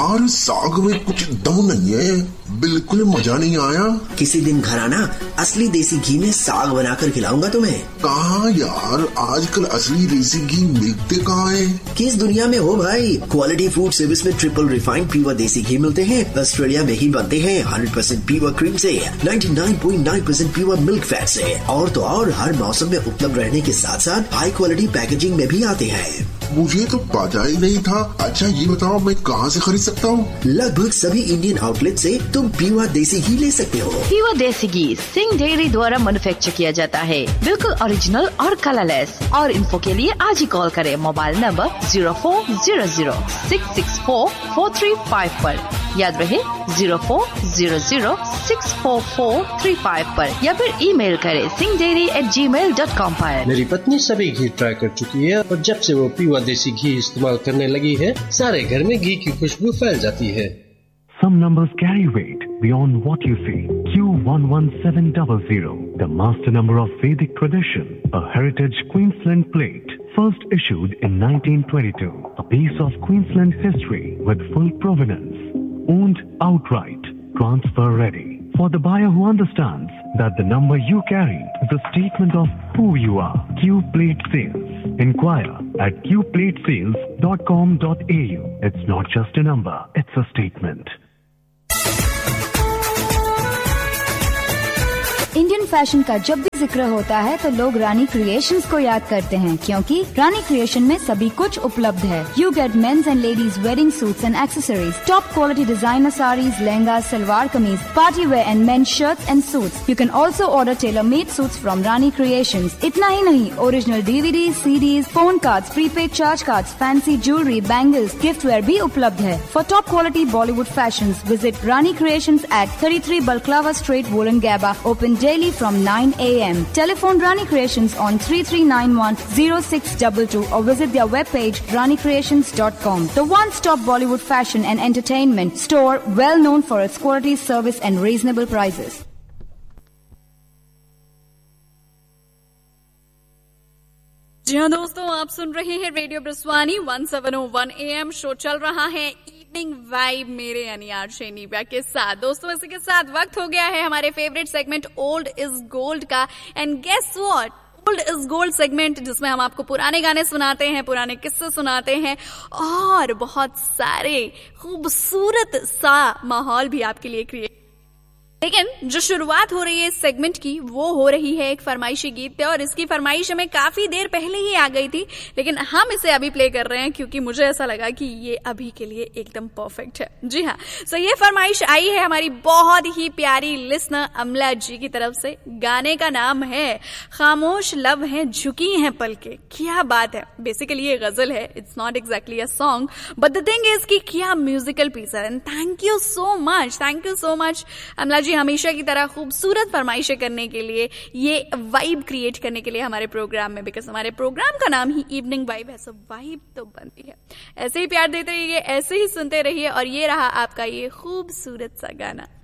यार साग में कुछ दम नहीं है, बिल्कुल मजा नहीं आया। किसी दिन घर आना, असली देसी घी में साग बनाकर खिलाऊंगा तुम्हें। कहाँ यार, आजकल असली देसी घी मिलते कहाँ है? किस दुनिया में हो भाई, क्वालिटी फूड सर्विस में ट्रिपल रिफाइंड प्योर देसी घी मिलते हैं। ऑस्ट्रेलिया में ही बनते हैं 100% प्योर क्रीम से, 99.9% प्योर मिल्क फैट से, और तो और हर मौसम में उपलब्ध रहने के साथ साथ हाई क्वालिटी पैकेजिंग में भी आते हैं। मुझे तो पता ही नहीं था। अच्छा ये बताओ मैं कहाँ से खरीद सकता हूँ? लगभग सभी इंडियन आउटलेट से तुम प्योर देसी घी ले सकते हो। प्योर देसी घी सिंह डेयरी द्वारा मैन्युफैक्चर किया जाता है, बिल्कुल ओरिजिनल और कलरलेस। और इन्फो के लिए आज ही कॉल करें मोबाइल नंबर 0400-664-4355 पर। याद रहे 0400-644-35 पर, या फिर ईमेल करें singhdairy@gmail.com पर। मेरी पत्नी सभी घी ट्राई कर चुकी है और जब से वो प्योर देसी घी इस्तेमाल करने लगी है, सारे घर में घी की खुशबू फैल जाती है। Some numbers carry weight beyond what you see. Q11700, the master number of Vedic tradition, a heritage Queensland plate, first issued in 1922, a piece of Queensland history with full provenance, owned outright, transfer ready. For the buyer who understands that the number you carry is a statement of who you are. Q Plate Sales. Inquire at qplatesales.com.au. It's not just a number, it's a statement. Indian fashion का जब भी जिक्र होता है तो लोग रानी creations को याद करते हैं, क्योंकि रानी क्रिएशन में सभी कुछ उपलब्ध है। You get mains and ladies wedding suits and accessories, top quality designer saris, lehenga, salwar kameez, party wear and main shirts and suits. You can also order tailor made suits from Rani creations. इतना ही नहीं, original DVD, CDs, phone cards, prepaid charge cards, fancy jewellery, bangles, gift where भी उपलब्ध है। For top quality Bollywood fashion visit Rani creations eight 33 Balaclava Street, Wollongabba, open daily from 9 a.m. Telephone Rani Creations on 3391-0622 or visit their webpage ranicreations.com. The one-stop Bollywood fashion and entertainment store, well known for its quality, service and reasonable prices. जी हाँ दोस्तों, आप सुन रहे हैं radio ब्रस्वानी 1701 AM। Show चल रहा है evening vibe मेरे यानी आरजे नीबिया के साथ। दोस्तों इसी के साथ वक्त हो गया है हमारे favourite segment old is gold का। And guess what, old is gold segment, जिसमें हम आपको पुराने गाने सुनाते हैं, पुराने किस्से सुनाते हैं और बहुत सारे खूबसूरत सा माहौल भी आपके लिए क्रिएट। लेकिन जो शुरुआत हो रही है इस सेगमेंट की वो हो रही है एक फरमाइशी गीत पे, और इसकी फरमाइश हमें काफी देर पहले ही आ गई थी, लेकिन हम इसे अभी प्ले कर रहे हैं क्योंकि मुझे ऐसा लगा कि ये अभी के लिए एकदम परफेक्ट है। जी हाँ, सो ये फरमाइश आई है हमारी बहुत ही प्यारी लिसनर अमला जी की तरफ से। गाने का नाम है खामोश लब है झुकी हैं पलके। क्या बात है, बेसिकली ये गजल है, it's not exactly a song, but the thing is कि क्या म्यूजिकल पीस है। And thank you so much अमला जी, हमेशा की तरह खूबसूरत फरमाइशें करने के लिए, ये वाइब क्रिएट करने के लिए हमारे प्रोग्राम में, बिकॉज हमारे प्रोग्राम का नाम ही इवनिंग वाइब है, सो वाइब तो बनती है। ऐसे ही प्यार देते रहिए, ऐसे ही सुनते रहिए, और ये रहा आपका ये खूबसूरत सा गाना।